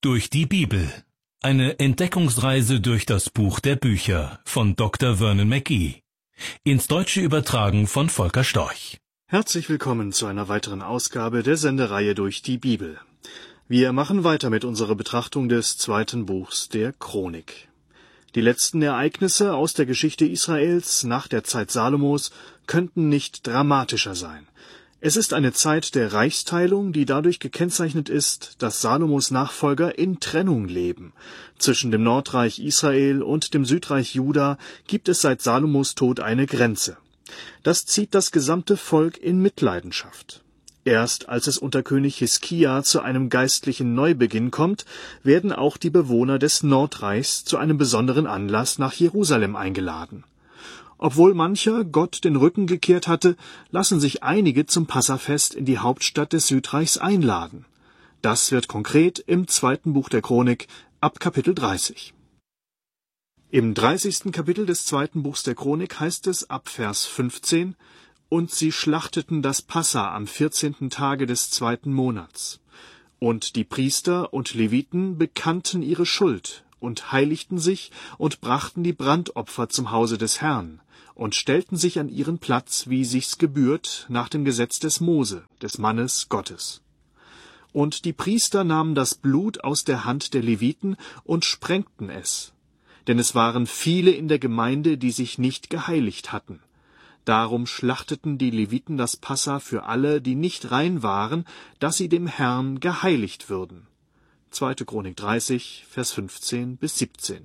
Durch die Bibel. Eine Entdeckungsreise durch das Buch der Bücher von Dr. Vernon McGee. Ins Deutsche übertragen von Volker Storch. Herzlich willkommen zu einer weiteren Ausgabe der Sendereihe Durch die Bibel. Wir machen weiter mit unserer Betrachtung des zweiten Buchs der Chronik. Die letzten Ereignisse aus der Geschichte Israels nach der Zeit Salomos könnten nicht dramatischer sein. Es ist eine Zeit der Reichsteilung, die dadurch gekennzeichnet ist, dass Salomos Nachfolger in Trennung leben. Zwischen dem Nordreich Israel und dem Südreich Juda gibt es seit Salomos Tod eine Grenze. Das zieht das gesamte Volk in Mitleidenschaft. Erst als es unter König Hiskia zu einem geistlichen Neubeginn kommt, werden auch die Bewohner des Nordreichs zu einem besonderen Anlass nach Jerusalem eingeladen. Obwohl mancher Gott den Rücken gekehrt hatte, lassen sich einige zum Passafest in die Hauptstadt des Südreichs einladen. Das wird konkret im zweiten Buch der Chronik ab Kapitel 30. Im 30. Kapitel des zweiten Buchs der Chronik heißt es ab Vers 15: Und sie schlachteten das Passa am 14. Tage des 2. Monats. Und die Priester und Leviten bekannten ihre Schuld und heiligten sich und brachten die Brandopfer zum Hause des Herrn und stellten sich an ihren Platz, wie sich's gebührt, nach dem Gesetz des Mose, des Mannes Gottes. Und die Priester nahmen das Blut aus der Hand der Leviten und sprengten es, denn es waren viele in der Gemeinde, die sich nicht geheiligt hatten. Darum schlachteten die Leviten das Passa für alle, die nicht rein waren, dass sie dem Herrn geheiligt würden. 2. Chronik 30, Vers 15 bis 17.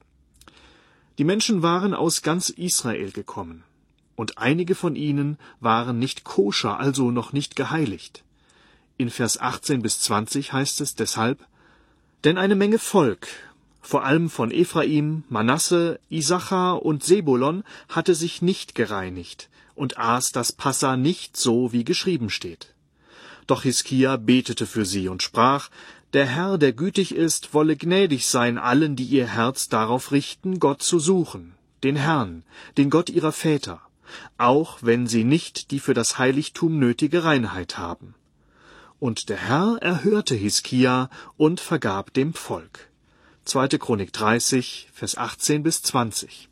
Die Menschen waren aus ganz Israel gekommen, und einige von ihnen waren nicht koscher, also noch nicht geheiligt. In Vers 18 bis 20 heißt es deshalb: Denn eine Menge Volk, vor allem von Ephraim, Manasse, Issachar und Sebulon, hatte sich nicht gereinigt und aß das Passa nicht so, wie geschrieben steht. Doch Hiskia betete für sie und sprach: Der Herr, der gütig ist, wolle gnädig sein allen, die ihr Herz darauf richten, Gott zu suchen, den Herrn, den Gott ihrer Väter, auch wenn sie nicht die für das Heiligtum nötige Reinheit haben. Und der Herr erhörte Hiskia und vergab dem Volk. 2. Chronik 30, Vers 18 bis 20.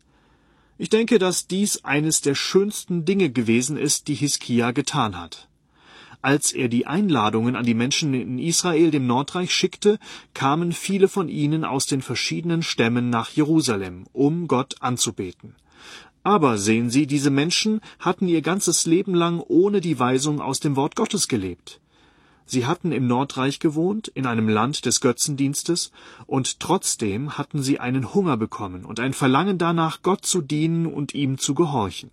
Ich denke, dass dies eines der schönsten Dinge gewesen ist, die Hiskia getan hat. Als er die Einladungen an die Menschen in Israel, dem Nordreich, schickte, kamen viele von ihnen aus den verschiedenen Stämmen nach Jerusalem, um Gott anzubeten. Aber sehen Sie, diese Menschen hatten ihr ganzes Leben lang ohne die Weisung aus dem Wort Gottes gelebt. Sie hatten im Nordreich gewohnt, in einem Land des Götzendienstes, und trotzdem hatten sie einen Hunger bekommen und ein Verlangen danach, Gott zu dienen und ihm zu gehorchen.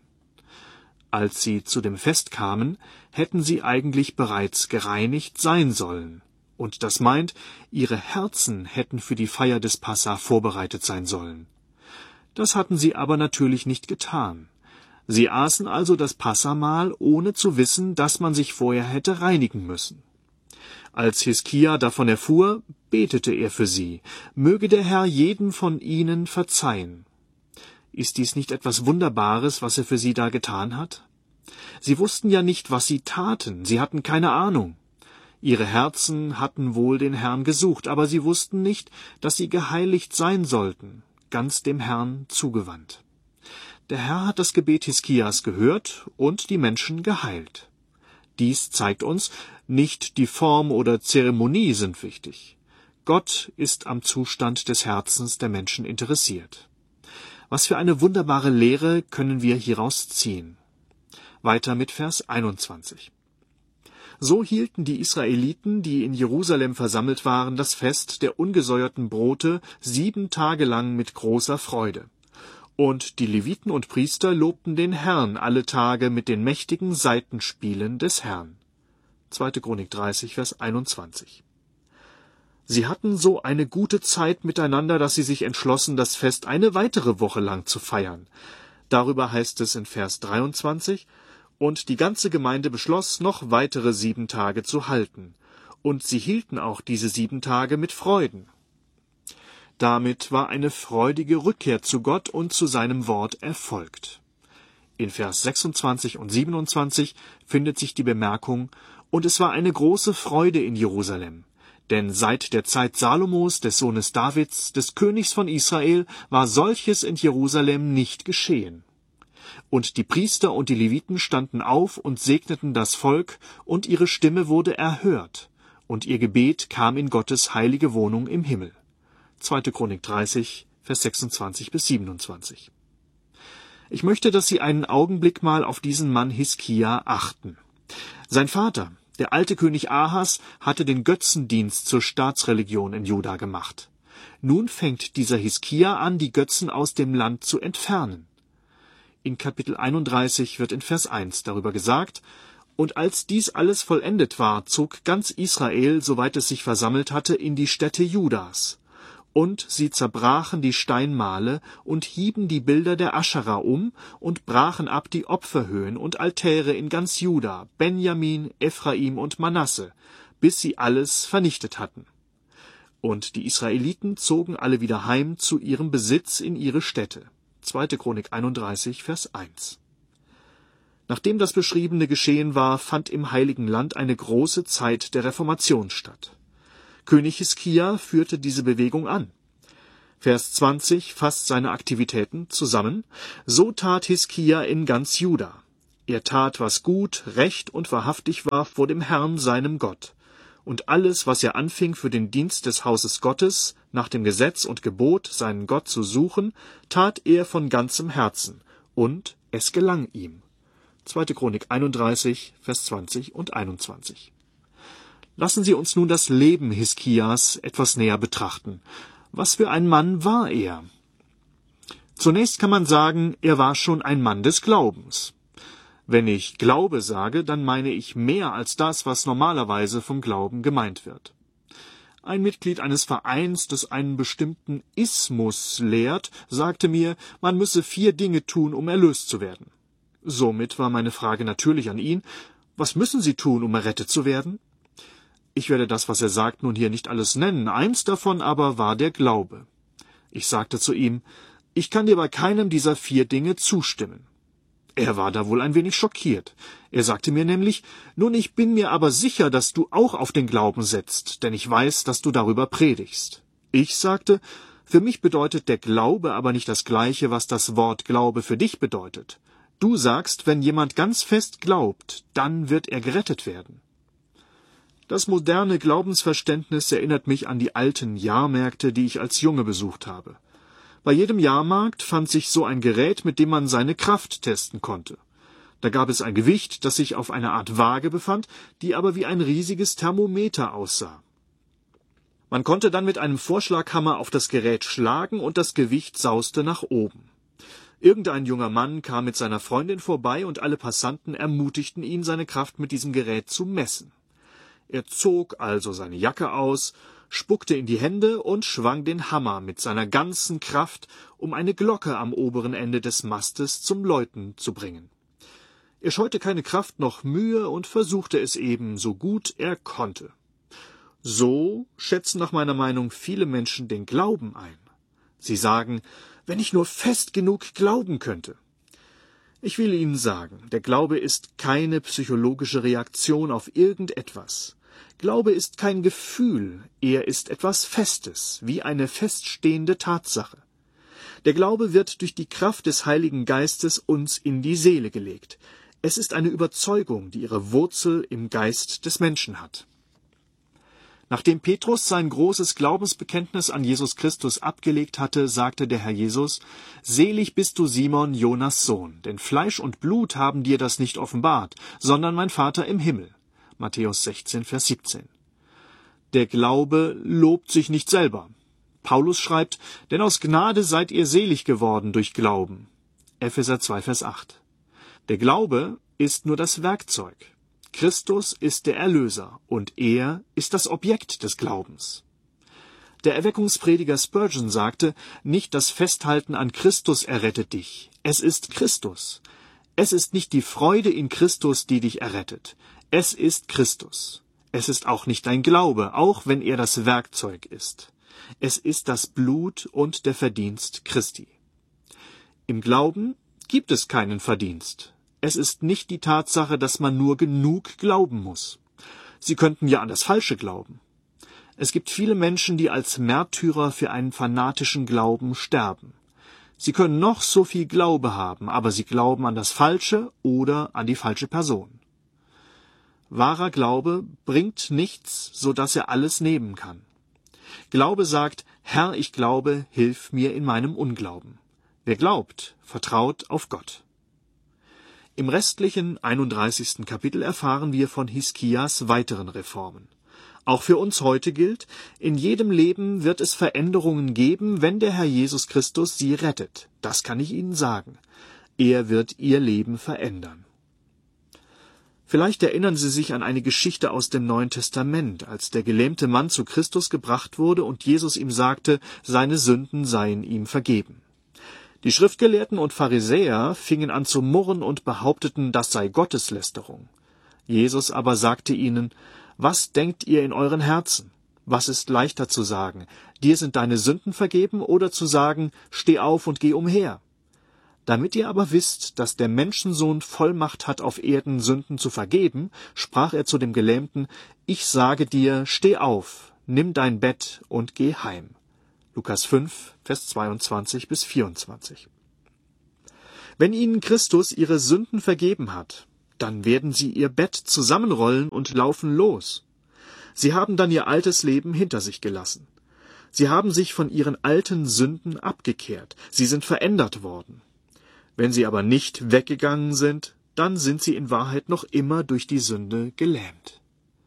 Als sie zu dem Fest kamen, hätten sie eigentlich bereits gereinigt sein sollen. Und das meint, ihre Herzen hätten für die Feier des Passa vorbereitet sein sollen. Das hatten sie aber natürlich nicht getan. Sie aßen also das Passamahl, ohne zu wissen, dass man sich vorher hätte reinigen müssen. Als Hiskia davon erfuhr, betete er für sie: Möge der Herr jedem von ihnen verzeihen. Ist dies nicht etwas Wunderbares, was er für sie da getan hat? Sie wussten ja nicht, was sie taten, sie hatten keine Ahnung. Ihre Herzen hatten wohl den Herrn gesucht, aber sie wussten nicht, dass sie geheiligt sein sollten, ganz dem Herrn zugewandt. Der Herr hat das Gebet Hiskias gehört und die Menschen geheilt. Dies zeigt uns, nicht die Form oder Zeremonie sind wichtig. Gott ist am Zustand des Herzens der Menschen interessiert. Was für eine wunderbare Lehre können wir hieraus ziehen. Weiter mit Vers 21. So hielten die Israeliten, die in Jerusalem versammelt waren, das Fest der ungesäuerten Brote 7 Tage lang mit großer Freude. Und die Leviten und Priester lobten den Herrn alle Tage mit den mächtigen Saitenspielen des Herrn. 2. Chronik 30, Vers 21. Sie hatten so eine gute Zeit miteinander, dass sie sich entschlossen, das Fest eine weitere Woche lang zu feiern. Darüber heißt es in Vers 23: Und die ganze Gemeinde beschloss, noch weitere 7 Tage zu halten. Und sie hielten auch diese 7 Tage mit Freuden. Damit war eine freudige Rückkehr zu Gott und zu seinem Wort erfolgt. In Vers 26 und 27 findet sich die Bemerkung: Und es war eine große Freude in Jerusalem, Denn seit der Zeit Salomos, des Sohnes Davids, des Königs von Israel, war solches in Jerusalem nicht geschehen. Und die Priester und die Leviten standen auf und segneten das Volk, und ihre Stimme wurde erhört, und ihr Gebet kam in Gottes heilige Wohnung im Himmel. 2. Chronik 30, Vers 26 bis 27. Ich möchte, dass Sie einen Augenblick mal auf diesen Mann Hiskia achten. Sein Vater, der alte König Ahas, hatte den Götzendienst zur Staatsreligion in Juda gemacht. Nun fängt dieser Hiskia an, die Götzen aus dem Land zu entfernen. In Kapitel 31 wird in Vers 1 darüber gesagt: Und als dies alles vollendet war, zog ganz Israel, soweit es sich versammelt hatte, in die Städte Judas. Und sie zerbrachen die Steinmale und hieben die Bilder der Aschera um und brachen ab die Opferhöhen und Altäre in ganz Juda, Benjamin, Ephraim und Manasse, bis sie alles vernichtet hatten. Und die Israeliten zogen alle wieder heim zu ihrem Besitz in ihre Städte. 2. Chronik 31, Vers 1. Nachdem das Beschriebene geschehen war, fand im Heiligen Land eine große Zeit der Reformation statt. König Hiskia führte diese Bewegung an. Vers 20 fasst seine Aktivitäten zusammen: So tat Hiskia in ganz Juda. Er tat, was gut, recht und wahrhaftig war vor dem Herrn, seinem Gott. Und alles, was er anfing für den Dienst des Hauses Gottes, nach dem Gesetz und Gebot, seinen Gott zu suchen, tat er von ganzem Herzen, und es gelang ihm. 2. Chronik 31, Vers 20 und 21. Lassen Sie uns nun das Leben Hiskias etwas näher betrachten. Was für ein Mann war er? Zunächst kann man sagen, er war schon ein Mann des Glaubens. Wenn ich Glaube sage, dann meine ich mehr als das, was normalerweise vom Glauben gemeint wird. Ein Mitglied eines Vereins, das einen bestimmten Ismus lehrt, sagte mir, man müsse 4 Dinge tun, um erlöst zu werden. Somit war meine Frage natürlich an ihn: Was müssen Sie tun, um errettet zu werden? Ich werde das, was er sagt, nun hier nicht alles nennen. Eins davon aber war der Glaube. Ich sagte zu ihm: Ich kann dir bei keinem dieser 4 Dinge zustimmen. Er war da wohl ein wenig schockiert. Er sagte mir nämlich: Nun, ich bin mir aber sicher, dass du auch auf den Glauben setzt, denn ich weiß, dass du darüber predigst. Ich sagte: Für mich bedeutet der Glaube aber nicht das Gleiche, was das Wort Glaube für dich bedeutet. Du sagst, wenn jemand ganz fest glaubt, dann wird er gerettet werden. Das moderne Glaubensverständnis erinnert mich an die alten Jahrmärkte, die ich als Junge besucht habe. Bei jedem Jahrmarkt fand sich so ein Gerät, mit dem man seine Kraft testen konnte. Da gab es ein Gewicht, das sich auf einer Art Waage befand, die aber wie ein riesiges Thermometer aussah. Man konnte dann mit einem Vorschlaghammer auf das Gerät schlagen und das Gewicht sauste nach oben. Irgendein junger Mann kam mit seiner Freundin vorbei und alle Passanten ermutigten ihn, seine Kraft mit diesem Gerät zu messen. Er zog also seine Jacke aus, spuckte in die Hände und schwang den Hammer mit seiner ganzen Kraft, um eine Glocke am oberen Ende des Mastes zum Läuten zu bringen. Er scheute keine Kraft noch Mühe und versuchte es eben so gut er konnte. So schätzen nach meiner Meinung viele Menschen den Glauben ein. Sie sagen: Wenn ich nur fest genug glauben könnte. Ich will Ihnen sagen, der Glaube ist keine psychologische Reaktion auf irgendetwas. Glaube ist kein Gefühl, er ist etwas Festes, wie eine feststehende Tatsache. Der Glaube wird durch die Kraft des Heiligen Geistes uns in die Seele gelegt. Es ist eine Überzeugung, die ihre Wurzel im Geist des Menschen hat. Nachdem Petrus sein großes Glaubensbekenntnis an Jesus Christus abgelegt hatte, sagte der Herr Jesus: Selig bist du, Simon, Jonas Sohn, denn Fleisch und Blut haben dir das nicht offenbart, sondern mein Vater im Himmel. Matthäus 16, Vers 17. Der Glaube lobt sich nicht selber. Paulus schreibt: Denn aus Gnade seid ihr selig geworden durch Glauben. Epheser 2, Vers 8. Der Glaube ist nur das Werkzeug. Christus ist der Erlöser und er ist das Objekt des Glaubens. Der Erweckungsprediger Spurgeon sagte: Nicht das Festhalten an Christus errettet dich, es ist Christus. Es ist nicht die Freude in Christus, die dich errettet, es ist Christus. Es ist auch nicht dein Glaube, auch wenn er das Werkzeug ist. Es ist das Blut und der Verdienst Christi. Im Glauben gibt es keinen Verdienst. Es ist nicht die Tatsache, dass man nur genug glauben muss. Sie könnten ja an das Falsche glauben. Es gibt viele Menschen, die als Märtyrer für einen fanatischen Glauben sterben. Sie können noch so viel Glaube haben, aber sie glauben an das Falsche oder an die falsche Person. Wahrer Glaube bringt nichts, so dass er alles nehmen kann. Glaube sagt, Herr, ich glaube, hilf mir in meinem Unglauben. Wer glaubt, vertraut auf Gott. Im restlichen 31. Kapitel erfahren wir von Hiskias weiteren Reformen. Auch für uns heute gilt, in jedem Leben wird es Veränderungen geben, wenn der Herr Jesus Christus sie rettet. Das kann ich Ihnen sagen. Er wird Ihr Leben verändern. Vielleicht erinnern Sie sich an eine Geschichte aus dem Neuen Testament, als der gelähmte Mann zu Christus gebracht wurde und Jesus ihm sagte, seine Sünden seien ihm vergeben. Die Schriftgelehrten und Pharisäer fingen an zu murren und behaupteten, das sei Gotteslästerung. Jesus aber sagte ihnen, was denkt ihr in euren Herzen? Was ist leichter zu sagen, dir sind deine Sünden vergeben, oder zu sagen, steh auf und geh umher? Damit ihr aber wisst, dass der Menschensohn Vollmacht hat, auf Erden Sünden zu vergeben, sprach er zu dem Gelähmten, ich sage dir, steh auf, nimm dein Bett und geh heim. Lukas 5, Vers 22 bis 24. Wenn ihnen Christus ihre Sünden vergeben hat, dann werden sie ihr Bett zusammenrollen und laufen los. Sie haben dann ihr altes Leben hinter sich gelassen. Sie haben sich von ihren alten Sünden abgekehrt. Sie sind verändert worden. Wenn sie aber nicht weggegangen sind, dann sind sie in Wahrheit noch immer durch die Sünde gelähmt.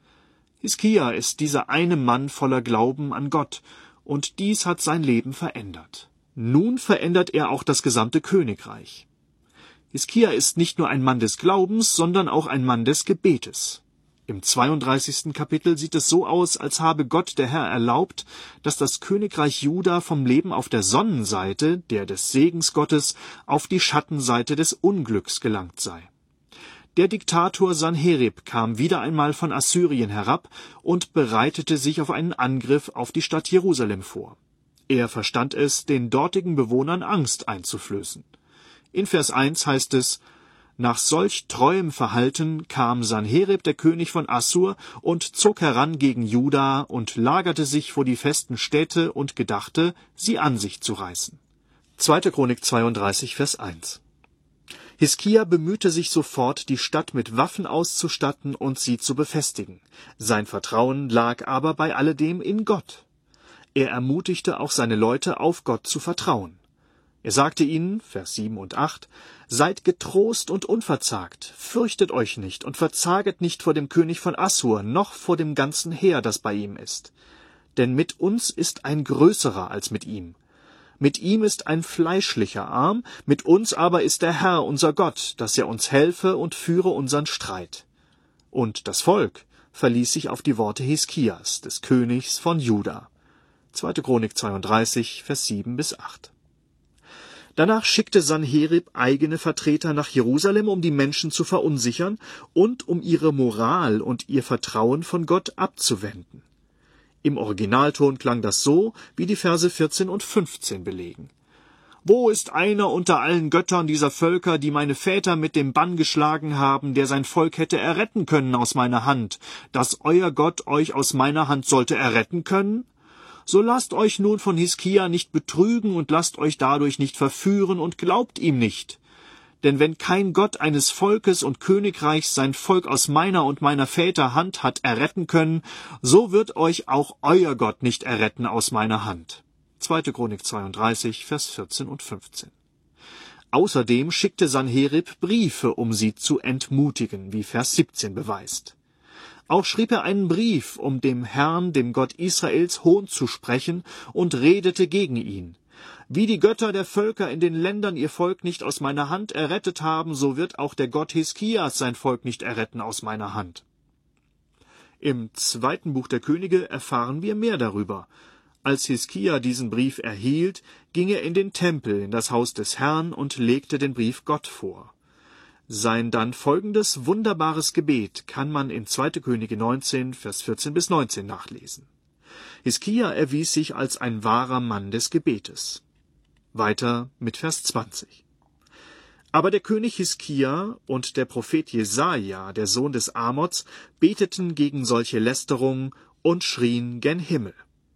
Hiskia ist dieser eine Mann voller Glauben an Gott, und dies hat sein Leben verändert. Nun verändert er auch das gesamte Königreich. Hiskia ist nicht nur ein Mann des Glaubens, sondern auch ein Mann des Gebetes. Im 32. Kapitel sieht es so aus, als habe Gott der Herr erlaubt, dass das Königreich Juda vom Leben auf der Sonnenseite, der des Segens Gottes, auf die Schattenseite des Unglücks gelangt sei. Der Diktator Sanherib kam wieder einmal von Assyrien herab und bereitete sich auf einen Angriff auf die Stadt Jerusalem vor. Er verstand es, den dortigen Bewohnern Angst einzuflößen. In Vers 1 heißt es, nach solch treuem Verhalten kam Sanherib, der König von Assur, und zog heran gegen Juda und lagerte sich vor die festen Städte und gedachte, sie an sich zu reißen. 2. Chronik 32, Vers 1. Hiskia bemühte sich sofort, die Stadt mit Waffen auszustatten und sie zu befestigen. Sein Vertrauen lag aber bei alledem in Gott. Er ermutigte auch seine Leute, auf Gott zu vertrauen. Er sagte ihnen, Vers 7 und 8, seid getrost und unverzagt, fürchtet euch nicht und verzaget nicht vor dem König von Assur, noch vor dem ganzen Heer, das bei ihm ist. Denn mit uns ist ein größerer als mit ihm. Mit ihm ist ein fleischlicher Arm, mit uns aber ist der Herr, unser Gott, dass er uns helfe und führe unseren Streit. Und das Volk verließ sich auf die Worte Hiskias, des Königs von Juda. 2. Chronik 32, Vers 7 bis 8. Danach schickte Sanherib eigene Vertreter nach Jerusalem, um die Menschen zu verunsichern und um ihre Moral und ihr Vertrauen von Gott abzuwenden. Im Originalton klang das so, wie die Verse 14 und 15 belegen. Wo ist einer unter allen Göttern dieser Völker, die meine Väter mit dem Bann geschlagen haben, der sein Volk hätte erretten können aus meiner Hand, dass euer Gott euch aus meiner Hand sollte erretten können? So lasst euch nun von Hiskia nicht betrügen und lasst euch dadurch nicht verführen und glaubt ihm nicht. Denn wenn kein Gott eines Volkes und Königreichs sein Volk aus meiner und meiner Väter Hand hat erretten können, so wird euch auch euer Gott nicht erretten aus meiner Hand. 2. Chronik 32, Vers 14 und 15. Außerdem schickte Sanherib Briefe, um sie zu entmutigen, wie Vers 17 beweist. Auch schrieb er einen Brief, um dem Herrn, dem Gott Israels, Hohn zu sprechen, und redete gegen ihn. Wie die Götter der Völker in den Ländern ihr Volk nicht aus meiner Hand errettet haben, so wird auch der Gott Hiskias sein Volk nicht erretten aus meiner Hand. Im 2. Buch der Könige erfahren wir mehr darüber. Als Hiskia diesen Brief erhielt, ging er in den Tempel, in das Haus des Herrn, und legte den Brief Gott vor. Sein dann folgendes wunderbares Gebet kann man in 2. Könige 19, Vers 14 bis 19 nachlesen. Hiskia erwies sich als ein wahrer Mann des Gebetes. Weiter mit Vers 20. Aber der König Hiskia und der Prophet Jesaja, der Sohn des Amoz, beteten gegen solche Lästerung, und schrien gen Himmel.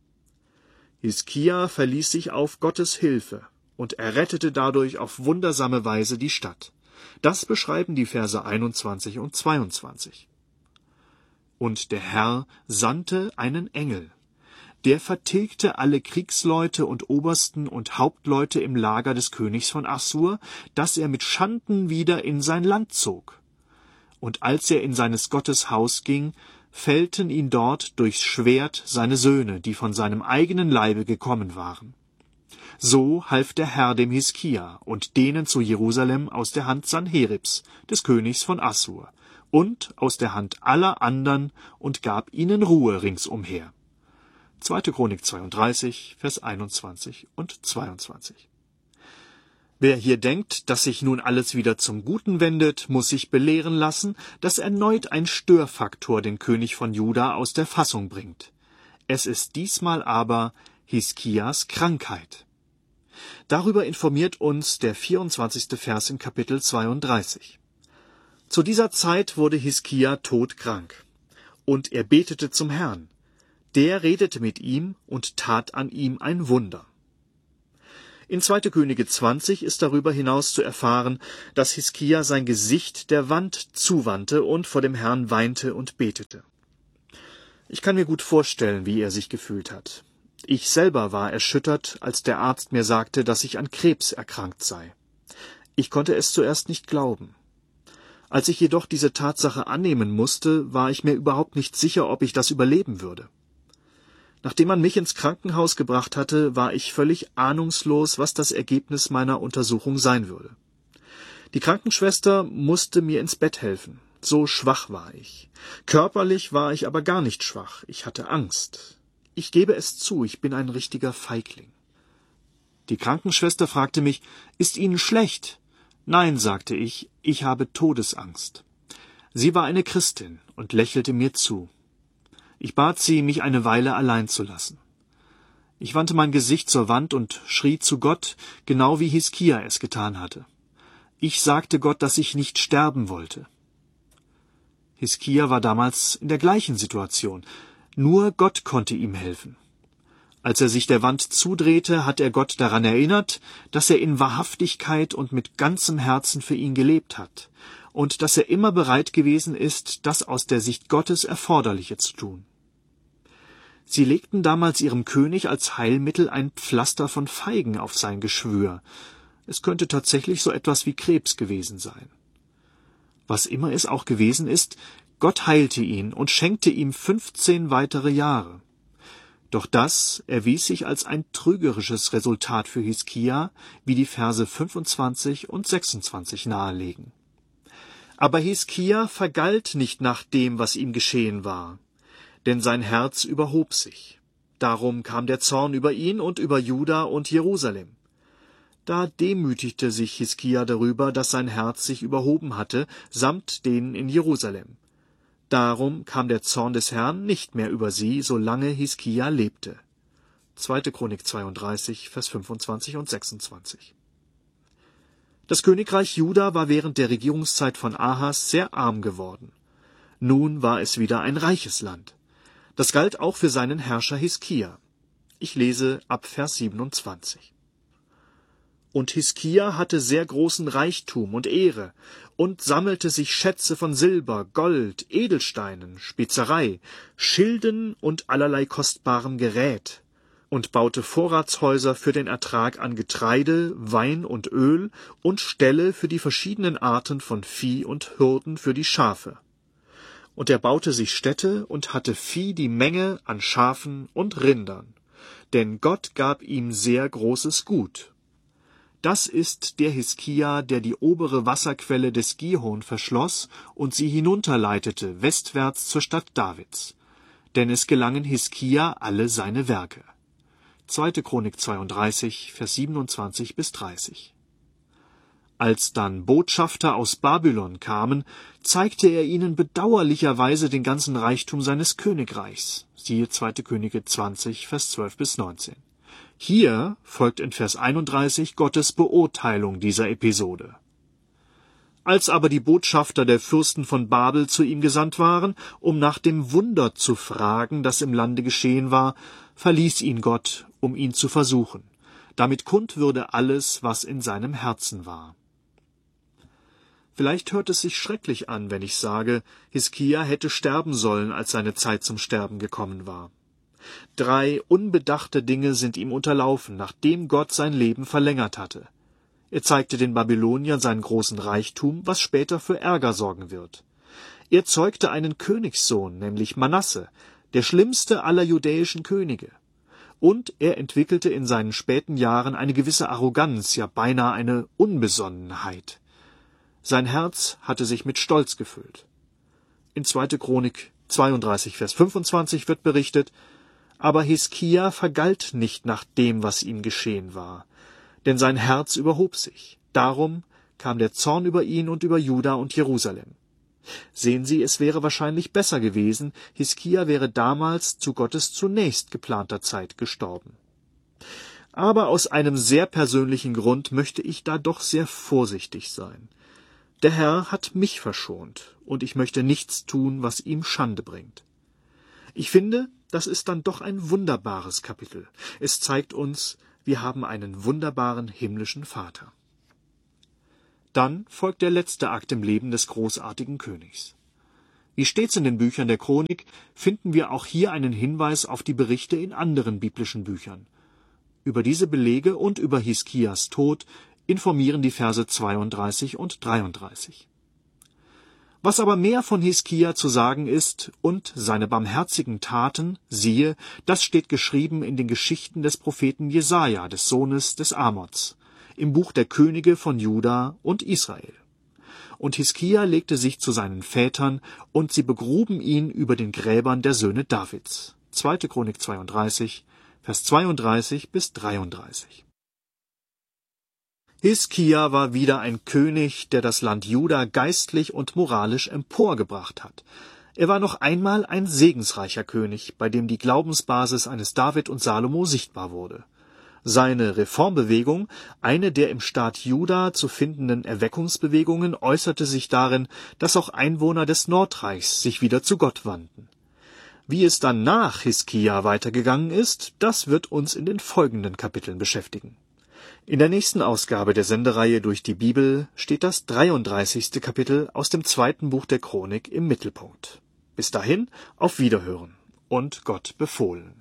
Hiskia verließ sich auf Gottes Hilfe und errettete dadurch auf wundersame Weise die Stadt. Das beschreiben die Verse 21 und 22. Und der Herr sandte einen Engel. Der vertilgte alle Kriegsleute und Obersten und Hauptleute im Lager des Königs von Assur, dass er mit Schanden wieder in sein Land zog. Und als er in seines Gottes Haus ging, fällten ihn dort durchs Schwert seine Söhne, die von seinem eigenen Leibe gekommen waren. So half der Herr dem Hiskia und denen zu Jerusalem aus der Hand Sanheribs, des Königs von Assur, und aus der Hand aller andern und gab ihnen Ruhe ringsumher. 2. Chronik 32, Vers 21 und 22. Wer hier denkt, dass sich nun alles wieder zum Guten wendet, muss sich belehren lassen, dass erneut ein Störfaktor den König von Juda aus der Fassung bringt. Es ist diesmal aber Hiskias Krankheit. Darüber informiert uns der 24. Vers in Kapitel 32. Zu dieser Zeit wurde Hiskia todkrank, und er betete zum Herrn. Der redete mit ihm und tat an ihm ein Wunder. In 2. Könige 20 ist darüber hinaus zu erfahren, dass Hiskia sein Gesicht der Wand zuwandte und vor dem Herrn weinte und betete. Ich kann mir gut vorstellen, wie er sich gefühlt hat. Ich selber war erschüttert, als der Arzt mir sagte, dass ich an Krebs erkrankt sei. Ich konnte es zuerst nicht glauben. Als ich jedoch diese Tatsache annehmen musste, war ich mir überhaupt nicht sicher, ob ich das überleben würde. Nachdem man mich ins Krankenhaus gebracht hatte, war ich völlig ahnungslos, was das Ergebnis meiner Untersuchung sein würde. Die Krankenschwester musste mir ins Bett helfen. So schwach war ich. Körperlich war ich aber gar nicht schwach. Ich hatte Angst. Ich gebe es zu, ich bin ein richtiger Feigling. Die Krankenschwester fragte mich, »Ist Ihnen schlecht?« »Nein«, sagte ich habe Todesangst.« Sie war eine Christin und lächelte mir zu. Ich bat sie, mich eine Weile allein zu lassen. Ich wandte mein Gesicht zur Wand und schrie zu Gott, genau wie Hiskia es getan hatte. Ich sagte Gott, dass ich nicht sterben wollte. Hiskia war damals in der gleichen Situation. Nur Gott konnte ihm helfen. Als er sich der Wand zudrehte, hat er Gott daran erinnert, dass er in Wahrhaftigkeit und mit ganzem Herzen für ihn gelebt hat und dass er immer bereit gewesen ist, das aus der Sicht Gottes Erforderliche zu tun. Sie legten damals ihrem König als Heilmittel ein Pflaster von Feigen auf sein Geschwür. Es könnte tatsächlich so etwas wie Krebs gewesen sein. Was immer es auch gewesen ist, Gott heilte ihn und schenkte ihm 15 weitere Jahre. Doch das erwies sich als ein trügerisches Resultat für Hiskia, wie die Verse 25 und 26 nahelegen. Aber Hiskia vergalt nicht nach dem, was ihm geschehen war, denn sein Herz überhob sich. Darum kam der Zorn über ihn und über Juda und Jerusalem. Da demütigte sich Hiskia darüber, dass sein Herz sich überhoben hatte, samt denen in Jerusalem. Darum kam der Zorn des Herrn nicht mehr über sie, solange Hiskia lebte. 2. Chronik 32, Vers 25 und 26. Das Königreich Juda war während der Regierungszeit von Ahas sehr arm geworden. Nun war es wieder ein reiches Land. Das galt auch für seinen Herrscher Hiskia. Ich lese ab Vers 27. Und Hiskia hatte sehr großen Reichtum und Ehre und sammelte sich Schätze von Silber, Gold, Edelsteinen, Spezerei, Schilden und allerlei kostbarem Gerät und baute Vorratshäuser für den Ertrag an Getreide, Wein und Öl und Ställe für die verschiedenen Arten von Vieh und Hürden für die Schafe. Und er baute sich Städte und hatte Vieh die Menge an Schafen und Rindern, denn Gott gab ihm sehr großes Gut. Das ist der Hiskia, der die obere Wasserquelle des Gihon verschloss und sie hinunterleitete, westwärts zur Stadt Davids. Denn es gelangen Hiskia alle seine Werke. 2. Chronik 32, Vers 27 bis 30. Als dann Botschafter aus Babylon kamen, zeigte er ihnen bedauerlicherweise den ganzen Reichtum seines Königreichs. Siehe 2. Könige 20, Vers 12 bis 19. Hier folgt in Vers 31 Gottes Beurteilung dieser Episode. Als aber die Botschafter der Fürsten von Babel zu ihm gesandt waren, um nach dem Wunder zu fragen, das im Lande geschehen war, verließ ihn Gott, um ihn zu versuchen, damit kund würde alles, was in seinem Herzen war. Vielleicht hört es sich schrecklich an, wenn ich sage, Hiskia hätte sterben sollen, als seine Zeit zum Sterben gekommen war. 3 unbedachte Dinge sind ihm unterlaufen, nachdem Gott sein Leben verlängert hatte. Er zeigte den Babyloniern seinen großen Reichtum, was später für Ärger sorgen wird. Er zeugte einen Königssohn, nämlich Manasse, der schlimmste aller judäischen Könige. Und er entwickelte in seinen späten Jahren eine gewisse Arroganz, ja beinahe eine Unbesonnenheit. Sein Herz hatte sich mit Stolz gefüllt. In 2. Chronik 32, Vers 25 wird berichtet: Aber Hiskia vergalt nicht nach dem, was ihm geschehen war, denn sein Herz überhob sich. Darum kam der Zorn über ihn und über Juda und Jerusalem. Sehen Sie, es wäre wahrscheinlich besser gewesen, Hiskia wäre damals zu Gottes zunächst geplanter Zeit gestorben. Aber aus einem sehr persönlichen Grund möchte ich da doch sehr vorsichtig sein. Der Herr hat mich verschont, und ich möchte nichts tun, was ihm Schande bringt. Ich finde, das ist dann doch ein wunderbares Kapitel. Es zeigt uns, wir haben einen wunderbaren himmlischen Vater. Dann folgt der letzte Akt im Leben des großartigen Königs. Wie stets in den Büchern der Chronik finden wir auch hier einen Hinweis auf die Berichte in anderen biblischen Büchern. Über diese Belege und über Hiskias Tod informieren die Verse 32 und 33. Was aber mehr von Hiskia zu sagen ist und seine barmherzigen Taten, siehe, das steht geschrieben in den Geschichten des Propheten Jesaja, des Sohnes des Amoz, im Buch der Könige von Juda und Israel. Und Hiskia legte sich zu seinen Vätern, und sie begruben ihn über den Gräbern der Söhne Davids. 2. Chronik 32, Vers 32 bis 33. Hiskia war wieder ein König, der das Land Juda geistlich und moralisch emporgebracht hat. Er war noch einmal ein segensreicher König, bei dem die Glaubensbasis eines David und Salomo sichtbar wurde. Seine Reformbewegung, eine der im Staat Juda zu findenden Erweckungsbewegungen, äußerte sich darin, dass auch Einwohner des Nordreichs sich wieder zu Gott wandten. Wie es dann nach Hiskia weitergegangen ist, das wird uns in den folgenden Kapiteln beschäftigen. In der nächsten Ausgabe der Sendereihe durch die Bibel steht das 33. Kapitel aus dem 2. Buch der Chronik im Mittelpunkt. Bis dahin, auf Wiederhören und Gott befohlen.